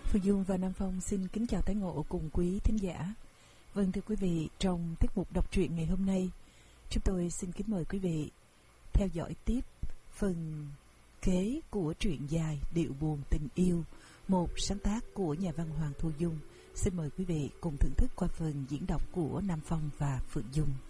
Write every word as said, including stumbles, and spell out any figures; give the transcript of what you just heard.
Phương Dung và Nam Phong xin kính chào tái ngộ cùng quý thính giả. Vâng, thưa quý vị, trong tiết mục đọc truyện ngày hôm nay, chúng tôi xin kính mời quý vị theo dõi tiếp phần kế của truyện dài Điệu buồn tình yêu, một sáng tác của nhà văn Hoàng Thu Dung. Xin mời quý vị cùng thưởng thức qua phần diễn đọc của Nam Phong và Phượng Dung.